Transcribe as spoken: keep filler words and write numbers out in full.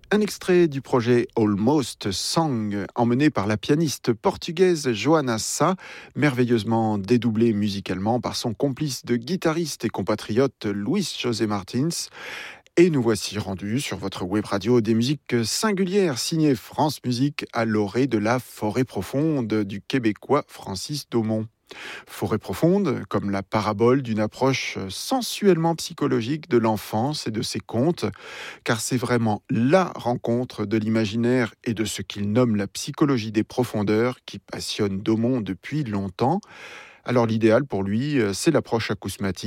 Un extrait du projet Almost Song, emmené par la pianiste portugaise Joana Sá, merveilleusement dédoublée musicalement par son complice de guitariste et compatriote Luis José Martins. Et nous voici rendus sur votre web radio des musiques singulières signées France Musique à l'orée de la forêt profonde du Québécois Francis Daumont. Forêt profonde, comme la parabole d'une approche sensuellement psychologique de l'enfance et de ses contes, car c'est vraiment la rencontre de l'imaginaire et de ce qu'il nomme la psychologie des profondeurs qui passionne Daumont depuis longtemps. Alors l'idéal pour lui, c'est l'approche acousmatique